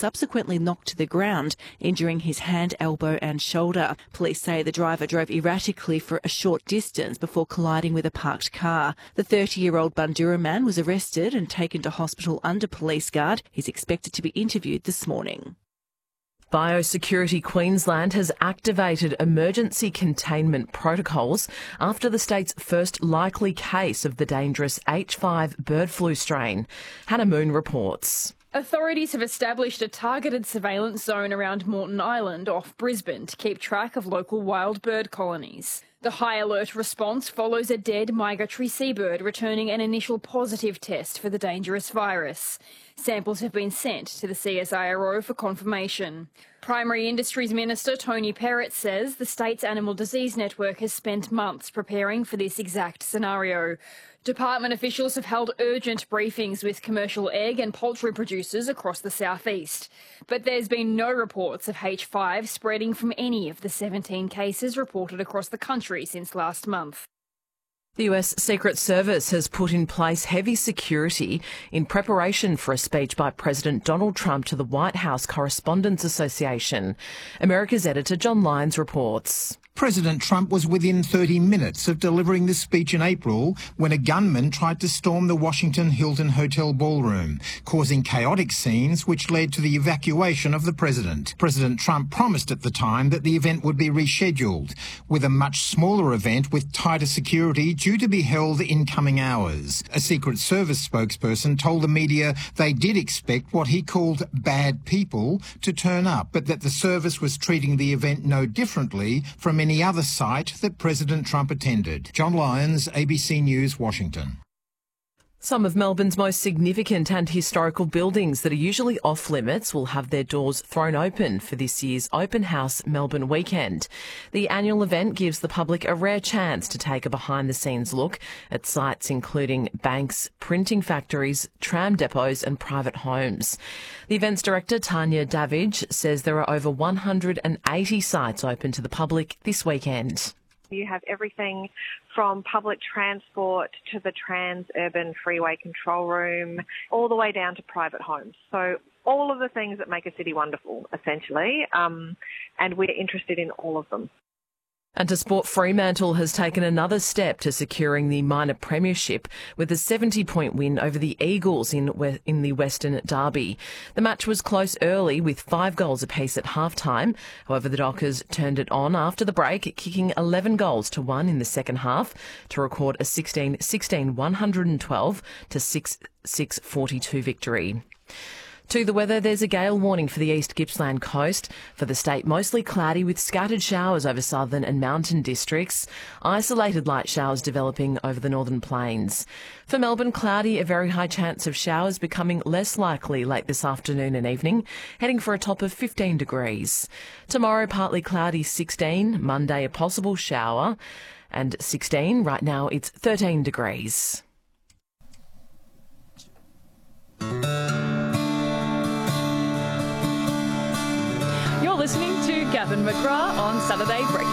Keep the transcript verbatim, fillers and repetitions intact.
subsequently knocked to the ground, injuring his hand, elbow and shoulder. Police say the driver drove erratically for a short distance before colliding with a parked car. The thirty-year-old Bundoora man was arrested and taken to hospital under police guard. He's expected to be interviewed this morning. Biosecurity Queensland has activated emergency containment protocols after the state's first likely case of the dangerous H five bird flu strain. Hannah Moon reports. Authorities have established a targeted surveillance zone around Moreton Island off Brisbane to keep track of local wild bird colonies. The high alert response follows a dead migratory seabird returning an initial positive test for the dangerous virus. Samples have been sent to the C S I R O for confirmation. Primary Industries Minister Tony Perrott says the state's animal disease network has spent months preparing for this exact scenario. Department officials have held urgent briefings with commercial egg and poultry producers across the southeast. But there's been no reports of H five spreading from any of the seventeen cases reported across the country since last month. The U S Secret Service has put in place heavy security in preparation for a speech by President Donald Trump to the White House Correspondents Association. America's editor John Lyons reports. President Trump was within thirty minutes of delivering this speech in April when a gunman tried to storm the Washington Hilton Hotel ballroom, causing chaotic scenes which led to the evacuation of the president. President Trump promised at the time that the event would be rescheduled, with a much smaller event with tighter security due to be held in coming hours. A Secret Service spokesperson told the media they did expect what he called bad people to turn up, but that the service was treating the event no differently from any other site that President Trump attended. John Lyons, A B C News, Washington. Some of Melbourne's most significant and historical buildings that are usually off limits will have their doors thrown open for this year's Open House Melbourne weekend. The annual event gives the public a rare chance to take a behind-the-scenes look at sites including banks, printing factories, tram depots and private homes. The events director, Tanya Davidge, says there are over one hundred eighty sites open to the public this weekend. You have everything from public transport to the Trans-Urban Freeway Control Room, all the way down to private homes. So all of the things that make a city wonderful, essentially, um, and we're interested in all of them. And to sport, Fremantle has taken another step to securing the minor premiership with a seventy-point win over the Eagles in in the Western Derby. The match was close early with five goals apiece at half-time. However, the Dockers turned it on after the break, kicking eleven goals to one in the second half to record a sixteen sixteen one twelve to six six forty-two victory. To the weather, there's a gale warning for the East Gippsland coast. For the state, mostly cloudy with scattered showers over southern and mountain districts. Isolated light showers developing over the northern plains. For Melbourne, cloudy, a very high chance of showers becoming less likely late this afternoon and evening, heading for a top of fifteen degrees. Tomorrow, partly cloudy, sixteen. Monday, a possible shower, and sixteen. Right now, it's thirteen degrees. You're listening to Gavin McGrath on Saturday Breakfast.